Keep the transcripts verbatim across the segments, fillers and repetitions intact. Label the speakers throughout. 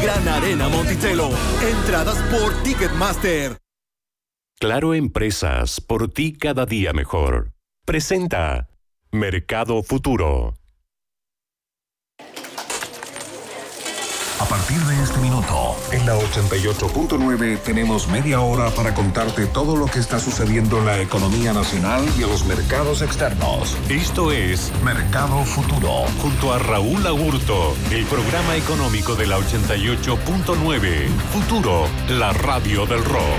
Speaker 1: Gran Arena Monticello. Entradas por Ticketmaster.
Speaker 2: Claro Empresas, por ti cada día mejor. Presenta Mercado Futuro.
Speaker 3: A partir de este minuto, en la ochenta y ocho punto nueve tenemos media hora para contarte todo lo que está sucediendo en la economía nacional y en los mercados externos.
Speaker 2: Esto es
Speaker 3: Mercado Futuro.
Speaker 2: Junto a Raúl Agurto, el programa económico de la ochenta y ocho punto nueve. Futuro, la radio del rock.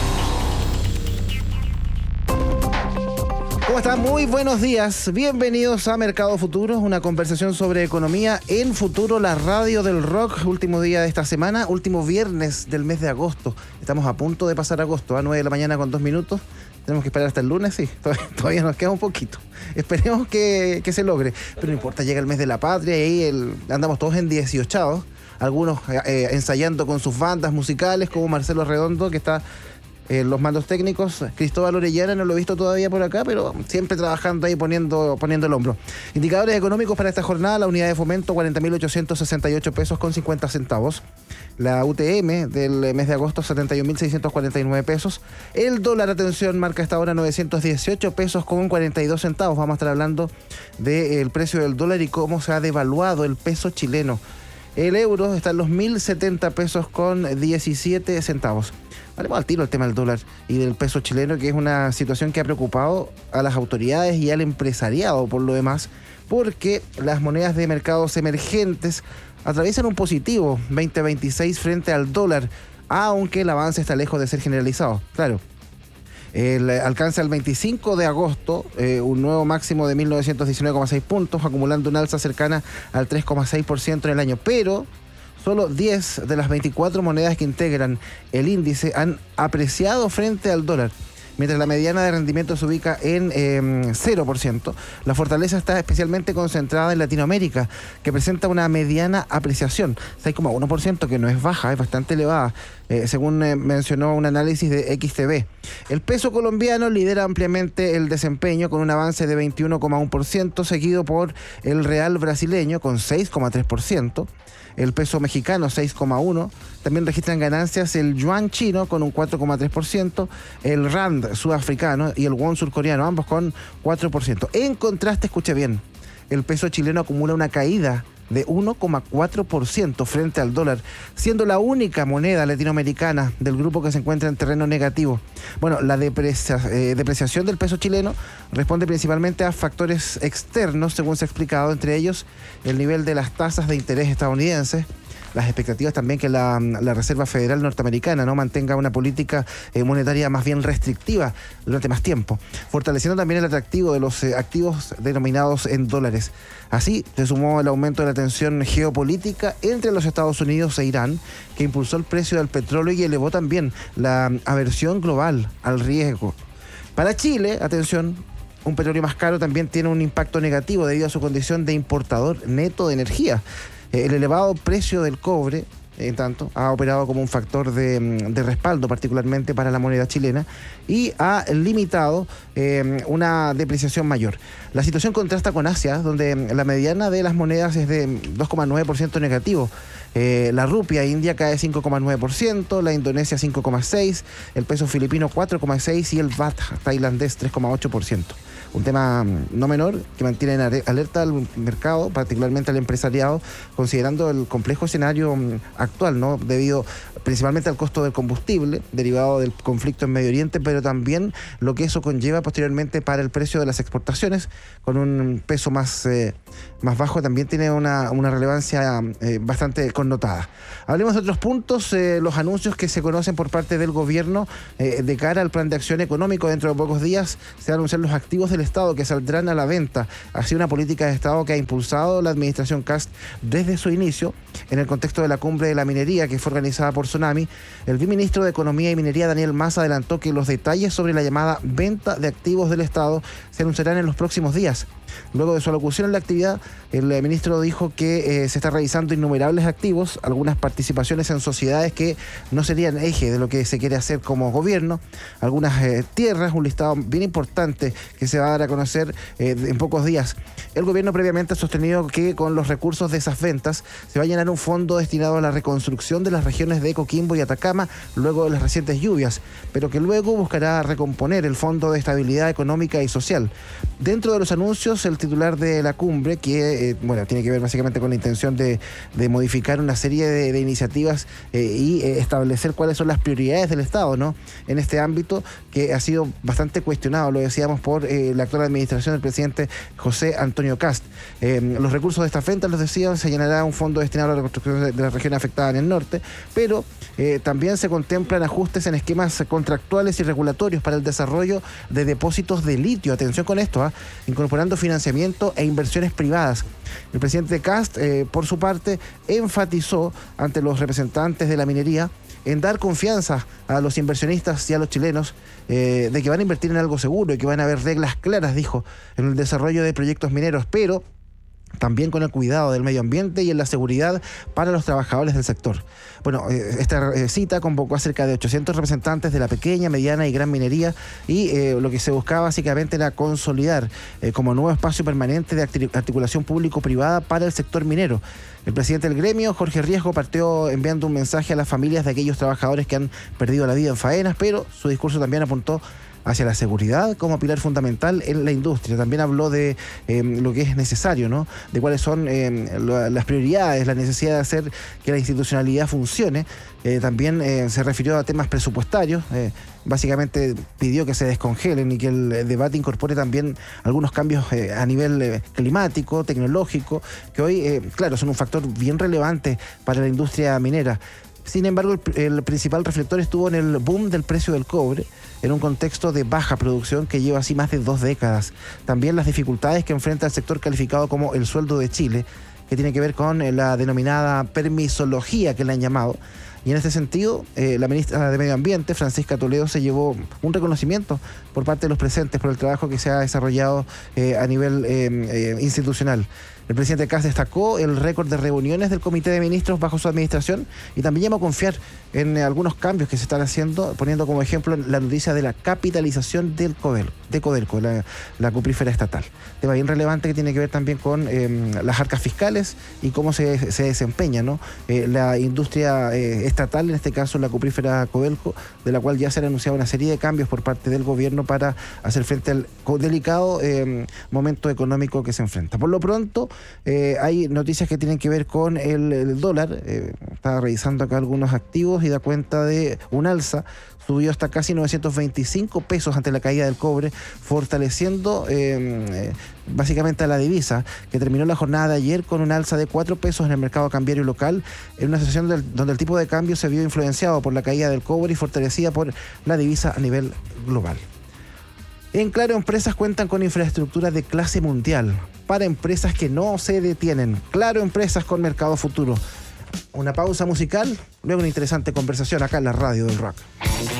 Speaker 4: ¿Cómo están? Muy buenos días. Bienvenidos a Mercado Futuro, una conversación sobre economía en Futuro, la radio del rock. Último día de esta semana, último viernes del mes de agosto. Estamos a punto de pasar agosto, a nueve de la mañana con dos minutos. Tenemos que esperar hasta el lunes, sí, todavía, todavía nos queda un poquito. Esperemos que, que se logre, pero no importa, llega el mes de la patria y ahí el, andamos todos en dieciochados. Algunos eh, ensayando con sus bandas musicales, como Marcelo Redondo, que está en los mandos técnicos. Cristóbal Orellana no lo he visto todavía por acá, pero siempre trabajando ahí poniendo, poniendo el hombro. Indicadores económicos para esta jornada: la unidad de fomento cuarenta mil ochocientos sesenta y ocho pesos con cincuenta centavos. La U T M del mes de agosto setenta y un mil seiscientos cuarenta y nueve pesos. El dólar, atención, marca hasta ahora novecientos dieciocho pesos con cuarenta y dos centavos. Vamos a estar hablando del precio del dólar y cómo se ha devaluado el peso chileno. El euro está en los mil setenta pesos con diecisiete centavos. Hablemos al tiro el tema del dólar y del peso chileno, que es una situación que ha preocupado a las autoridades y al empresariado por lo demás, porque las monedas de mercados emergentes atraviesan un positivo veinte veintiséis frente al dólar, aunque el avance está lejos de ser generalizado. Claro, el alcanza el veinticinco de agosto eh, un nuevo máximo de mil novecientos diecinueve coma seis puntos, acumulando una alza cercana al tres coma seis por ciento en el año, pero solo diez de las veinticuatro monedas que integran el índice han apreciado frente al dólar, mientras la mediana de rendimiento se ubica en eh, cero por ciento. La fortaleza está especialmente concentrada en Latinoamérica, que presenta una mediana apreciación, seis coma uno por ciento, que no es baja, es bastante elevada, eh, según eh, mencionó un análisis de X T V. El peso colombiano lidera ampliamente el desempeño con un avance de veintiuno coma uno por ciento, seguido por el real brasileño con seis coma tres por ciento. El peso mexicano seis coma uno por ciento, también registran ganancias el yuan chino con un cuatro coma tres por ciento, el rand sudafricano y el won surcoreano, ambos con cuatro por ciento. En contraste, escuche bien, el peso chileno acumula una caída de uno coma cuatro por ciento frente al dólar, siendo la única moneda latinoamericana del grupo que se encuentra en terreno negativo. Bueno, la deprecia, eh, depreciación del peso chileno responde principalmente a factores externos, según se ha explicado, entre ellos el nivel de las tasas de interés estadounidenses, las expectativas también que la, la Reserva Federal norteamericana no mantenga una política eh, monetaria más bien restrictiva durante más tiempo, fortaleciendo también el atractivo de los eh, activos denominados en dólares. Así se sumó el aumento de la tensión geopolítica entre los Estados Unidos e Irán, que impulsó el precio del petróleo y elevó también la aversión global al riesgo. Para Chile, atención, un petróleo más caro también tiene un impacto negativo debido a su condición de importador neto de energía. El elevado precio del cobre, en tanto, ha operado como un factor de, de respaldo, particularmente para la moneda chilena, y ha limitado eh, una depreciación mayor. La situación contrasta con Asia, donde la mediana de las monedas es de dos coma nueve por ciento negativo. Eh, la rupia india cae cinco coma nueve por ciento, la indonesia cinco coma seis por ciento, el peso filipino cuatro coma seis por ciento y el baht tailandés tres coma ocho por ciento. Un tema no menor que mantiene en alerta al mercado, particularmente al empresariado, considerando el complejo escenario actual, ¿no? Debido principalmente al costo del combustible, derivado del conflicto en Medio Oriente, pero también lo que eso conlleva posteriormente para el precio de las exportaciones, con un peso más, eh, más bajo, también tiene una, una relevancia eh, bastante connotada. Hablemos de otros puntos, eh, los anuncios que se conocen por parte del gobierno eh, de cara al plan de acción económico. Dentro de pocos días se van a anunciar los activos del Estado que saldrán a la venta. Ha sido una política de Estado que ha impulsado la administración Kast desde su inicio, en el contexto de la cumbre de la minería, que fue organizada por Tsunami, el viceministro de Economía y Minería, Daniel Mas, adelantó que los detalles sobre la llamada venta de activos del Estado se anunciarán en los próximos días. Luego de su alocución en la actividad, el eh, ministro dijo que eh, se está revisando innumerables activos, algunas participaciones en sociedades que no serían eje de lo que se quiere hacer como gobierno, algunas eh, tierras, un listado bien importante que se va a dar a conocer eh, en pocos días. El gobierno previamente ha sostenido que con los recursos de esas ventas se va a llenar un fondo destinado a la reconstrucción de las regiones de Coquimbo y Atacama luego de las recientes lluvias, pero que luego buscará recomponer el Fondo de Estabilidad Económica y Social. Dentro de los anuncios, el titular de la cumbre, que eh, bueno, tiene que ver básicamente con la intención de, de modificar una serie de, de iniciativas eh, y eh, establecer cuáles son las prioridades del Estado, ¿no?, en este ámbito, que ha sido bastante cuestionado, lo decíamos, por eh, la actual administración del presidente José Antonio Kast. Eh, los recursos de esta venta, los decía, se llenará un fondo destinado a la reconstrucción de, de la región afectada en el norte, pero eh, también se contemplan ajustes en esquemas contractuales y regulatorios para el desarrollo de depósitos de litio. Atención con esto, ¿eh? incorporando financiamiento e inversiones privadas. El presidente Kast, eh, por su parte, enfatizó ante los representantes de la minería en dar confianza a los inversionistas y a los chilenos eh, de que van a invertir en algo seguro y que van a haber reglas claras, dijo, en el desarrollo de proyectos mineros, pero también con el cuidado del medio ambiente y en la seguridad para los trabajadores del sector. Bueno, eh, esta eh, cita convocó a cerca de ochocientos representantes de la pequeña, mediana y gran minería y eh, lo que se buscaba básicamente era consolidar eh, como nuevo espacio permanente de articulación público-privada para el sector minero. El presidente del gremio, Jorge Riesgo, partió enviando un mensaje a las familias de aquellos trabajadores que han perdido la vida en faenas, pero su discurso también apuntó hacia la seguridad como pilar fundamental en la industria. También habló de eh, lo que es necesario, ¿no?, de cuáles son eh, las prioridades, la necesidad de hacer que la institucionalidad funcione. Eh, también eh, se refirió a temas presupuestarios. Eh, básicamente pidió que se descongelen y que el debate incorpore también algunos cambios eh, a nivel eh, climático, tecnológico, que hoy, eh, claro, son un factor bien relevante para la industria minera. Sin embargo, el, el principal reflector estuvo en el boom del precio del cobre, en un contexto de baja producción que lleva así más de dos décadas. También las dificultades que enfrenta el sector calificado como el sueldo de Chile, que tiene que ver con la denominada permisología que le han llamado. Y en este sentido, eh, la ministra de Medio Ambiente, Francisca Toledo, se llevó un reconocimiento por parte de los presentes por el trabajo que se ha desarrollado eh, a nivel eh, eh, institucional. El presidente Kast destacó el récord de reuniones del Comité de Ministros bajo su administración y también llamó a confiar en eh, algunos cambios que se están haciendo, poniendo como ejemplo la noticia de la capitalización del Codelco, de Codelco, la, la cuprífera estatal. Tema bien relevante que tiene que ver también con eh, las arcas fiscales y cómo se, se desempeña, ¿no?, eh, la industria eh, estatal, en este caso la cuprífera Codelco, de la cual ya se han anunciado una serie de cambios por parte del gobierno para hacer frente al delicado eh, momento económico que se enfrenta. Por lo pronto, Eh, hay noticias que tienen que ver con el, el dólar. Eh, estaba revisando acá algunos activos y da cuenta de un alza. Subió hasta casi novecientos veinticinco pesos ante la caída del cobre, fortaleciendo eh, eh, básicamente a la divisa, que terminó la jornada de ayer con un alza de cuatro pesos en el mercado cambiario local, en una sesión del, donde el tipo de cambio se vio influenciado por la caída del cobre y fortalecida por la divisa a nivel global. En Claro Empresas cuentan con infraestructura de clase mundial para empresas que no se detienen. Claro Empresas con Mercado Futuro. Una pausa musical, luego una interesante conversación acá en la Radio del Rock.